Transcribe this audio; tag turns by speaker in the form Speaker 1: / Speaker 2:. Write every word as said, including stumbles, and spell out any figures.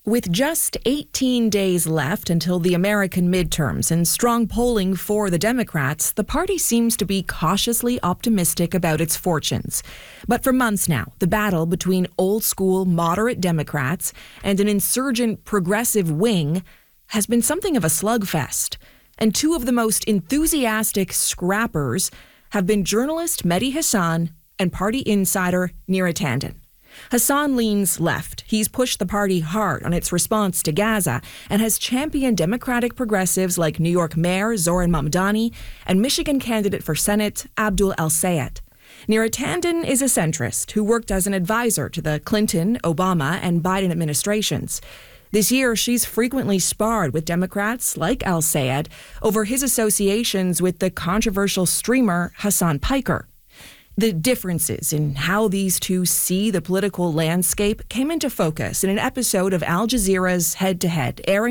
Speaker 1: With just eighteen days left until the American midterms and strong polling for the Democrats, the party seems to be cautiously optimistic about its fortunes. But for months now, the battle between old-school moderate Democrats and an insurgent progressive wing has been something of a slugfest. And two of the most enthusiastic scrappers have been journalist Mehdi Hasan and party insider Neera Tanden. Hasan leans left. He's pushed the party hard on its response to Gaza and has championed Democratic progressives like New York Mayor Zohran Mamdani and Michigan candidate for Senate Abdul El-Sayed. Neera Tanden is a centrist who worked as an advisor to the Clinton, Obama, and Biden administrations. This year, she's frequently sparred with Democrats like El-Sayed over his associations with the controversial streamer Hasan Piker. The differences in how these two see the political landscape came into focus in an episode of Al Jazeera's Head to Head, airing